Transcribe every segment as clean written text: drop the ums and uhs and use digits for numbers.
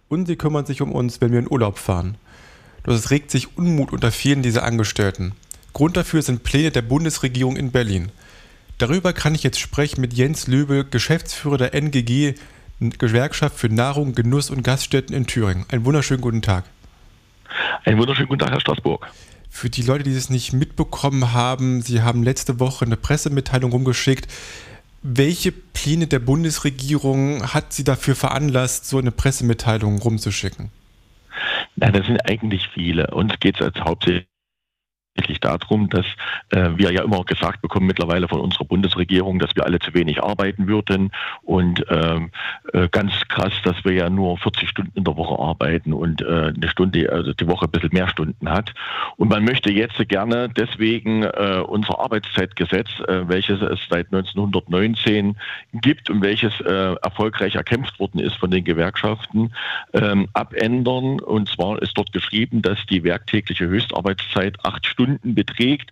und sie kümmern sich um uns, wenn wir in Urlaub fahren. Doch es regt sich Unmut unter vielen dieser Angestellten. Grund dafür sind Pläne der Bundesregierung in Berlin. Darüber kann ich jetzt sprechen mit Jens Löbel, Geschäftsführer der NGG, Gewerkschaft für Nahrung, Genuss und Gaststätten in Thüringen. Einen wunderschönen guten Tag. Einen wunderschönen guten Tag, Herr Straßburg. Für die Leute, die es nicht mitbekommen haben, Sie haben letzte Woche eine Pressemitteilung rumgeschickt. Welche Pläne der Bundesregierung hat Sie dafür veranlasst, so eine Pressemitteilung rumzuschicken? Na, das sind eigentlich viele. Uns geht es jetzt hauptsächlich darum, dass wir ja immer gesagt bekommen mittlerweile von unserer Bundesregierung, dass wir alle zu wenig arbeiten würden und ganz krass, dass wir ja nur 40 Stunden in der Woche arbeiten und eine Stunde, also die Woche ein bisschen mehr Stunden hat. Und man möchte jetzt gerne deswegen unser Arbeitszeitgesetz, welches es seit 1919 gibt und welches erfolgreich erkämpft worden ist von den Gewerkschaften, abändern. Und zwar ist dort geschrieben, dass die werktägliche Höchstarbeitszeit 8 Stunden beträgt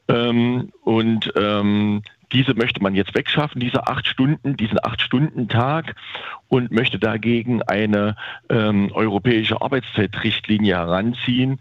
diese möchte man jetzt wegschaffen, diesen 8-Stunden-Tag und möchte dagegen eine europäische Arbeitszeitrichtlinie heranziehen,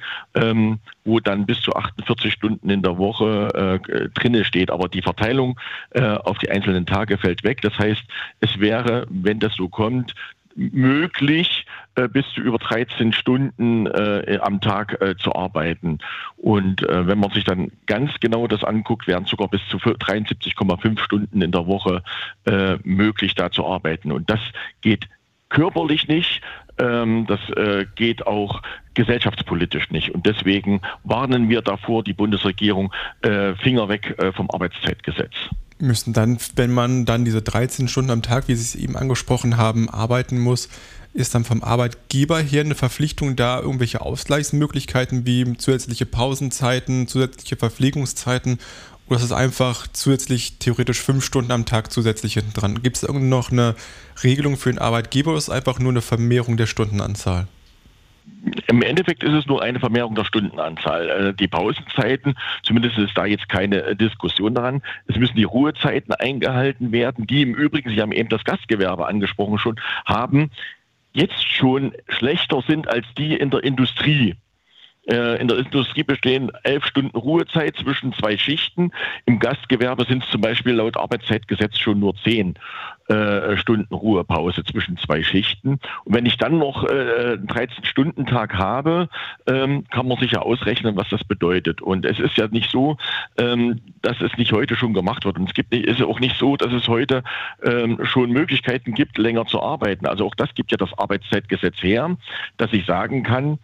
wo dann bis zu 48 Stunden in der Woche drinne steht. Aber die Verteilung auf die einzelnen Tage fällt weg. Das heißt, es wäre, wenn das so kommt, möglich, bis zu über 13 Stunden am Tag zu arbeiten. Und wenn man sich dann ganz genau das anguckt, wären sogar bis zu 73,5 Stunden in der Woche möglich, da zu arbeiten. Und das geht körperlich nicht, das geht auch gesellschaftspolitisch nicht. Und deswegen warnen wir davor, die Bundesregierung, Finger weg vom Arbeitszeitgesetz. Müssen dann, wenn man dann diese 13 Stunden am Tag, wie Sie es eben angesprochen haben, arbeiten muss, ist dann vom Arbeitgeber her eine Verpflichtung da, irgendwelche Ausgleichsmöglichkeiten wie zusätzliche Pausenzeiten, zusätzliche Verpflegungszeiten, oder ist es einfach zusätzlich theoretisch 5 Stunden am Tag zusätzlich hinten dran? Gibt es irgendwie noch eine Regelung für den Arbeitgeber oder ist es einfach nur eine Vermehrung der Stundenanzahl? Im Endeffekt ist es nur eine Vermehrung der Stundenanzahl. Die Pausenzeiten, zumindest ist da jetzt keine Diskussion daran. Es müssen die Ruhezeiten eingehalten werden, die im Übrigen, Sie haben eben das Gastgewerbe angesprochen schon, jetzt schon schlechter sind als die in der Industrie. In der Industrie bestehen 11 Stunden Ruhezeit zwischen 2 Schichten. Im Gastgewerbe sind es zum Beispiel laut Arbeitszeitgesetz schon nur 10 Stunden Ruhepause zwischen 2 Schichten. Und wenn ich dann noch einen 13-Stunden-Tag habe, kann man sich ja ausrechnen, was das bedeutet. Und es ist ja nicht so, dass es nicht heute schon gemacht wird. Und ist auch nicht so, dass es heute schon Möglichkeiten gibt, länger zu arbeiten. Also auch das gibt ja das Arbeitszeitgesetz her, dass ich sagen kann,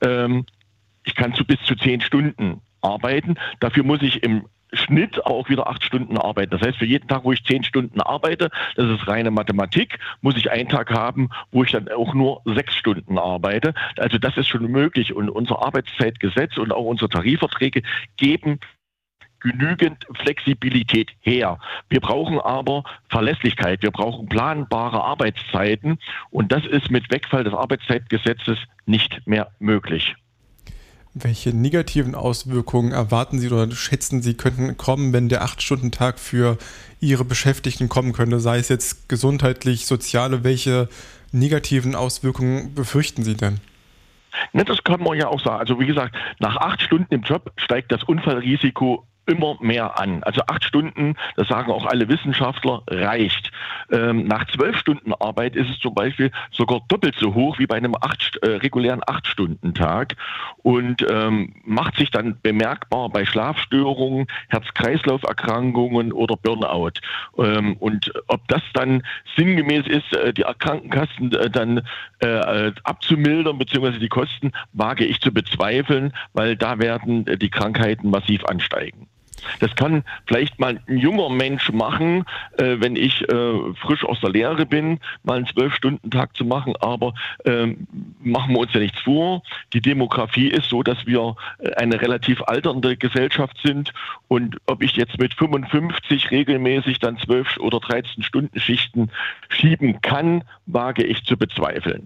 ich kann bis zu 10 Stunden arbeiten. Dafür muss ich im Schnitt auch wieder 8 Stunden arbeiten. Das heißt, für jeden Tag, wo ich 10 Stunden arbeite, das ist reine Mathematik, muss ich einen Tag haben, wo ich dann auch nur 6 Stunden arbeite. Also das ist schon möglich. Und unser Arbeitszeitgesetz und auch unsere Tarifverträge geben genügend Flexibilität her. Wir brauchen aber Verlässlichkeit, wir brauchen planbare Arbeitszeiten und das ist mit Wegfall des Arbeitszeitgesetzes nicht mehr möglich. Welche negativen Auswirkungen erwarten Sie oder schätzen Sie könnten kommen, wenn der 8-Stunden-Tag für Ihre Beschäftigten kommen könnte, sei es jetzt gesundheitlich, soziale, welche negativen Auswirkungen befürchten Sie denn? Ne, das kann man ja auch sagen. Also wie gesagt, nach 8 Stunden im Job steigt das Unfallrisiko immer mehr an. Also 8 Stunden, das sagen auch alle Wissenschaftler, reicht. Nach 12 Stunden Arbeit ist es zum Beispiel sogar doppelt so hoch wie bei einem regulären 8-Stunden-Tag und macht sich dann bemerkbar bei Schlafstörungen, Herz-Kreislauf-Erkrankungen oder Burnout. Und ob das dann sinngemäß ist, die Krankenkassen dann abzumildern, beziehungsweise die Kosten, wage ich zu bezweifeln, weil da werden die Krankheiten massiv ansteigen. Das kann vielleicht mal ein junger Mensch machen, wenn ich frisch aus der Lehre bin, mal einen 12-Stunden-Tag zu machen, aber machen wir uns ja nichts vor. Die Demografie ist so, dass wir eine relativ alternde Gesellschaft sind und ob ich jetzt mit 55 regelmäßig dann 12 oder 13 Stunden Schichten schieben kann, wage ich zu bezweifeln.